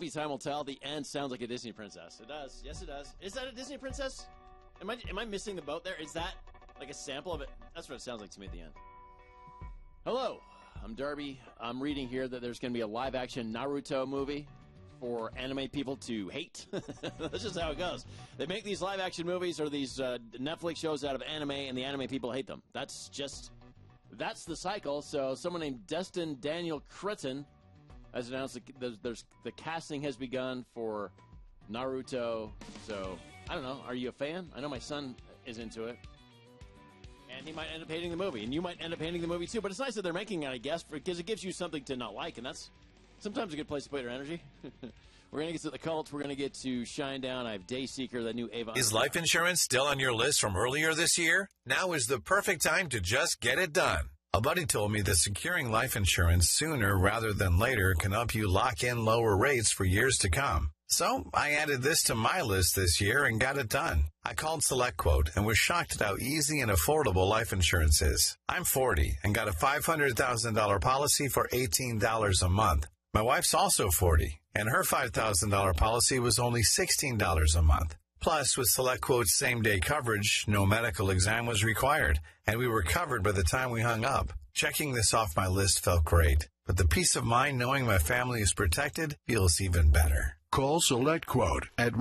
time will tell. The end sounds like a Disney princess. It does. Yes, it does. Is that a Disney princess? Am I missing the boat there? Is that like a sample of it? That's what it sounds like to me at the end. Hello, I'm Darby. I'm reading here that there's going to be a live-action Naruto movie for anime people to hate. That's just how it goes. They make these live-action movies or these Netflix shows out of anime, and the anime people hate them. That's the cycle. So someone named Destin Daniel Cretton has announced that the casting has begun for Naruto. So, I don't know. Are you a fan? I know my son is into it. And he might end up hating the movie. And you might end up hating the movie, too. But it's nice that they're making it, I guess, because it gives you something to not like. And that's sometimes a good place to put your energy. We're going to get to the cult. We're going to get to Shinedown. I have Dayseeker, the new Avon. Is life insurance still on your list from earlier this year? Now is the perfect time to just get it done. A buddy told me that securing life insurance sooner rather than later can help you lock in lower rates for years to come. So I added this to my list this year and got it done. I called SelectQuote and was shocked at how easy and affordable life insurance is. I'm 40 and got a $500,000 policy for $18 a month. My wife's also 40, and her $5,000 policy was only $16 a month. Plus, with SelectQuote's same-day coverage, no medical exam was required, and we were covered by the time we hung up. Checking this off my list felt great, but the peace of mind knowing my family is protected feels even better. Call SelectQuote at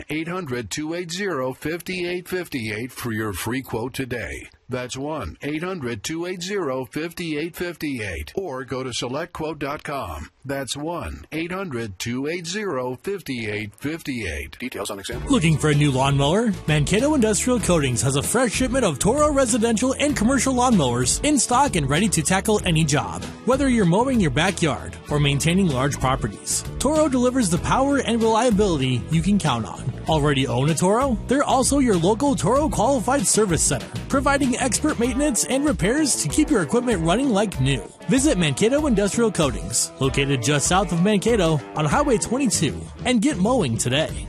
1-800-280-5858 for your free quote today. That's 1-800-280-5858. Or go to SelectQuote.com. That's 1-800-280-5858. Details on example. Looking for a new lawnmower? Mankato Industrial Coatings has a fresh shipment of Toro residential and commercial lawnmowers in stock and ready to tackle any job. Whether you're mowing your backyard or maintaining large properties, Toro delivers the power and reliability you can count on. Already own a Toro? They're also your local Toro qualified service center, providing expert maintenance and repairs to keep your equipment running like new. Visit Mankato Industrial Coatings, located just south of Mankato on Highway 22, and get mowing today.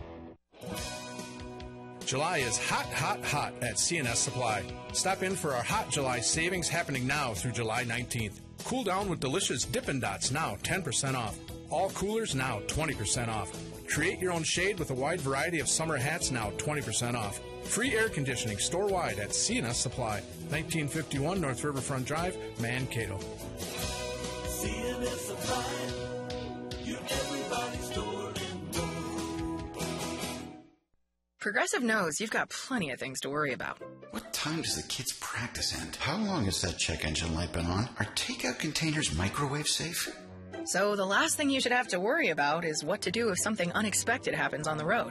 July is hot, hot, hot at CNS Supply. Stop in for our Hot July savings happening now through July 19th. Cool down with delicious Dippin' Dots, now 10% off. All coolers now 20% off. Create your own shade with a wide variety of summer hats, now 20% off. Free air conditioning store-wide at CNS Supply, 1951 North Riverfront Drive, Mankato. CNS Supply, your everybody's store in one. Progressive knows you've got plenty of things to worry about. What time does the kids' practice end? How long has that check engine light been on? Are takeout containers microwave safe? So the last thing you should have to worry about is what to do if something unexpected happens on the road.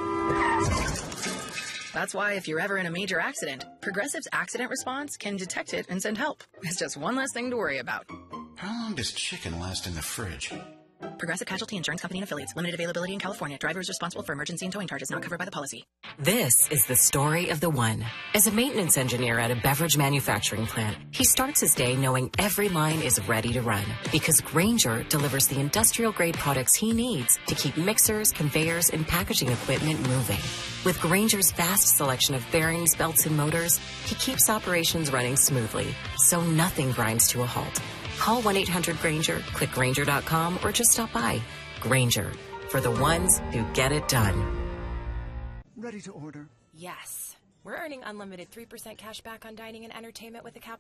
That's why if you're ever in a major accident, Progressive's accident response can detect it and send help. It's just one less thing to worry about. How long does chicken last in the fridge? Progressive Casualty Insurance Company and Affiliates. Limited availability in California. Driver is responsible for emergency and towing charges not covered by the policy. This is the story of the one. As a maintenance engineer at a beverage manufacturing plant, he starts his day knowing every line is ready to run because Grainger delivers the industrial-grade products he needs to keep mixers, conveyors, and packaging equipment moving. With Grainger's vast selection of bearings, belts, and motors, he keeps operations running smoothly, so nothing grinds to a halt. Call 1-800-GRAINGER, click Grainger.com, or just stop by. Grainger, for the ones who get it done. Ready to order? Yes. We're earning unlimited 3% cash back on dining and entertainment with a